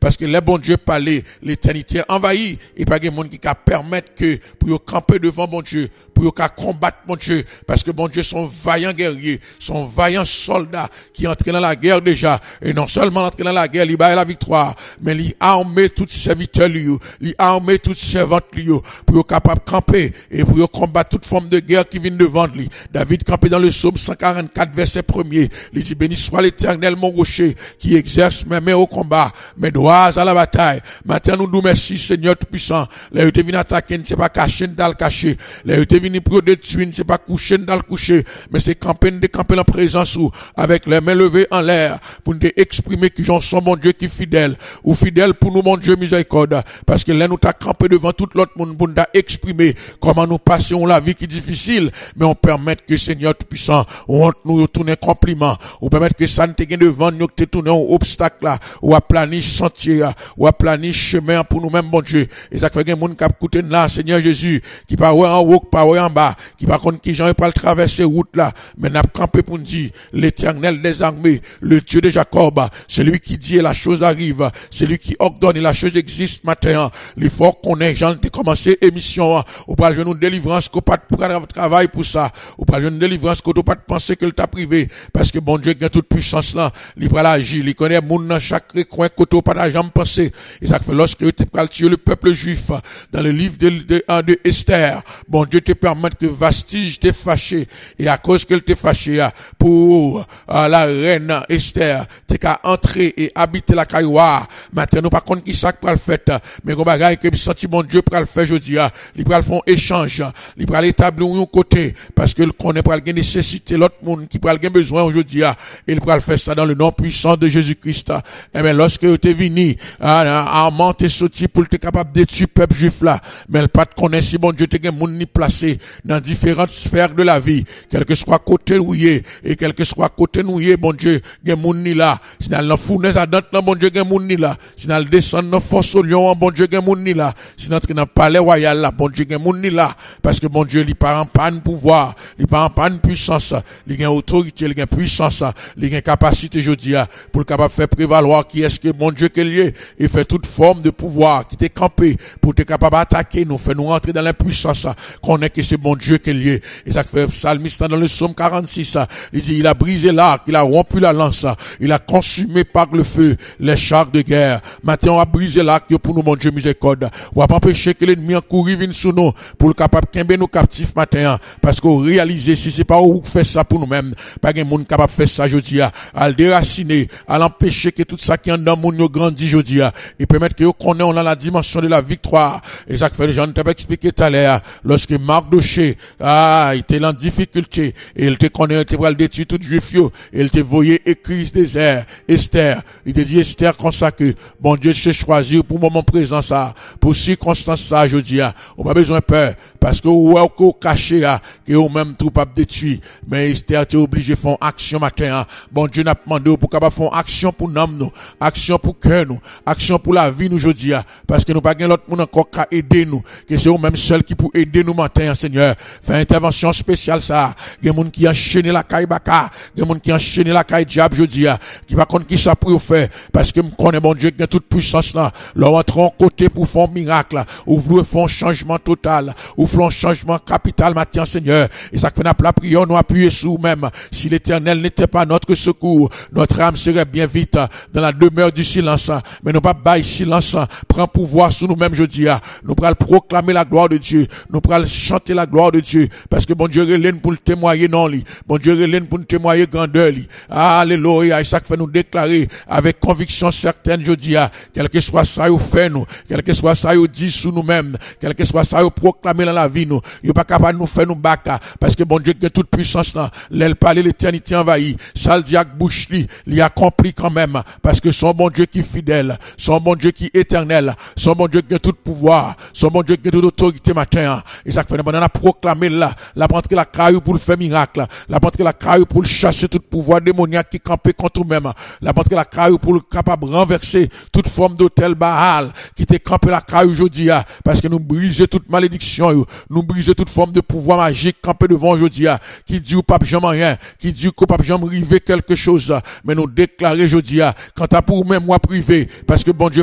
parce que les bon Dieu parler, l'éternité envahit, et pas de monde qui peut permettre que, pour camper devant bon Dieu, pour combattre bon Dieu, parce que bon Dieu sont vaillants guerriers, sont vaillants soldats, qui entrent dans la guerre déjà, et non seulement entrer dans la guerre, il bat la victoire, mais il armer tous serviteurs, il armer toutes servantes, pour capable camper, et pour combattre toute forme de guerre qui vient devant lui. David campé dans le psaume 144, verset 1er, il dit, béni soit l'Éternel, mon rocher, qui exerce mes mains au combat, mes doigts à la bataille. Maintenant, nous merci, Seigneur Tout-Puissant. Là, tu viens attaquer, c'est pas cacher dans le cacher. Là, tu viens pour détruire, c'est pas coucher dans le coucher, mais c'est camper en présence ou, avec les mains levées en l'air, pour nous exprimer que j'en suis mon Dieu qui est fidèle, ou fidèle pour nous, mon Dieu miséricorde, parce que là, nous t'a campé devant tout l'autre monde, pour nous exprimer comment nous passons la vie qui est difficile, mais on permet que Seigneur Tout-Puissant, on nous tourne compliment, on permet que ça ne te gagne devant nous, que te tourne un obstacle là, ou à planifier sentier, ou à planifier chemin pour nous-mêmes, mon Dieu. Et ça fait que monde qui a écouté là, Seigneur Jésus, qui pas en haut, pas en bas, qui par contre qui j'en pas le traverser route là, mais n'a campé pour nous dire, l'Éternel des armées, le Dieu de Jacob, celui qui dit et la chose arrive, celui qui ordonne et la chose existe matin. L'effort qu'on ait, j'en ai commencé émission, ou pas une délivrance qu'on pas de travail pour ça, ou pas une délivrance qu'on pas de penser que t'a privé, parce que bon Dieu a toute puissance là, il va l'agir, il connaît monde dans chaque coin côté pas de jamais penser. Et ça fait lorsque tu peux tuer le peuple juif dans le livre de Esther, bon Dieu te permet que Vastige t'est fâché, et à cause qu'elle t'est fâché pour la reine Esther, t'es qu'à entrer et habiter la cailloire. Maintenant nous par contre qui ça pour le faire, mais qu'on bagaille que senti bon Dieu pour le faire aujourd'hui, il va le faire échange, il va l'établir un côté parce que le connaît pour la nécessité l'autre monde qui pour le besoin aujourd'hui, il va le faire ça dans le nom puissant de Jésus-Christ. Et bien lorsque tu es venu Armand t'es sorti pour te capable de détruire peuple juif là, mais elle pas te connaître si bon Dieu te gen moun ni placé dans différentes sphères de la vie, quel que soit côté ouillé et quel que soit côté nouillé, bon Dieu gen moun ni là, si dans la fournaise ardente là, bon Dieu gen moun ni là, si dans le descendre dans force au lion, bon Dieu gen moun ni là, si dans le palais royal là, bon Dieu gen moun ni là, parce que bon Dieu il pas en panne pouvoir, il pas en panne puissance, il gen autorité, il gen puissance, il gen capacité jodi pour capable faire prévaloir qui est-ce que bon Dieu qu'il y est, et fait toute forme de pouvoir qui t'est campé pour t'être capable d'attaquer nous, fait nous rentrer dans la puissance qu'on est que c'est bon Dieu qu'il y est. Et ça fait psalmiste dans le psaume 46, il dit il a brisé l'arc, il a rompu la lance, il a consumé par le feu les chars de guerre. Maintenant on a brisé l'arc pour nous, mon Dieu miséricorde. On va pas empêcher que l'ennemi en courir vienne sous nous pour le capable de nous captifs matin, parce qu'on réalise si c'est pas où fait ça pour nous-mêmes, pas de monde capable de faire ça aujourd'hui, à le déraciner, à l'empêcher que tout ça qui est dans monde grandit aujourd'hui, et permettre que qu'on est dans la dimension de la victoire. Et ça fait Jean t'avais expliqué tout à l'heure, lorsque Mardoché il était en difficulté et il te connaît, il te va le détruire tout juif et il te voyait écrit désert Esther, il te dit Esther comme ça que bon Dieu s'est choisi pour moment présent ça, pour circonstance ça aujourd'hui, on pas besoin de peur parce que ou caché que ou même tout pas détruit, mais Esther t'es obligé de faire action matin. Bon Dieu n'a demandé pour capable faire action pour nous, action pour cœur nous, action pour la vie nous aujourd'hui, parce que nous pas gain l'autre monde encore qu'à aider nous, que c'est eux même seul qui pour aider nous matin, Seigneur. Fait intervention spéciale ça. Il y a monde qui enchaîné la caille baka, il y a monde qui enchaîné la caille diable aujourd'hui, qui va connaître qui ça pour faire, parce que me connaît bon Dieu qui a toute puissance là. Là entre en côté pour faire un miracle, ou vouloir faire un changement total, ou faire un changement capital matin, Seigneur. Et ça fait la prière nous appuyer sur même. Si l'Éternel n'était pas notre secours, notre âme serait bien vite dans la demeure du silence. Mais nous pas bailler silence, prend pouvoir sur nous-mêmes jeudi. Nous pourrons proclamer la gloire de Dieu. Nous pourrons chanter la gloire de Dieu. Parce que bon Dieu relève pour le témoigner non lui. Bon Dieu relève pour le témoigner grandeur lui. Alléluia. Et ça fait nous déclarer avec conviction certaine jeudi. Quel que soit ça vous fait nous. Quel que soit ça vous dit sur nous-mêmes. Quel que soit ça vous proclamer dans la vie nous. Il pas capable de nous faire nous baka. Parce que bon Dieu qui a toute puissance là. L'aile parler l'éternité envahie. Ça le diacre bouche lui. Il accompli quand même. Parce que son bon Dieu qui est fidèle. Son bon Dieu qui est éternel. Son bon Dieu qui a tout pouvoir. Son bon Dieu qui a toute autorité matin. Et ça fait, on a proclamé là. La prendre la caillou pour le faire miracle. La prendre la caillou pour le chasser tout pouvoir démoniaque qui campait contre nous-mêmes. La prendre la caillou pour le capable renverser toute forme d'hôtel Baal qui te campé la caillou aujourd'hui. Parce que nous briser toute malédiction. Nous briser toute forme de pouvoir magique campé devant aujourd'hui. Qui dit ou pas jamais rien. Qui dit qu'on pas jamais river quelque chose. Mais nous déclarer aujourd'hui. Quant à pour même moi privé. Parce que bon Dieu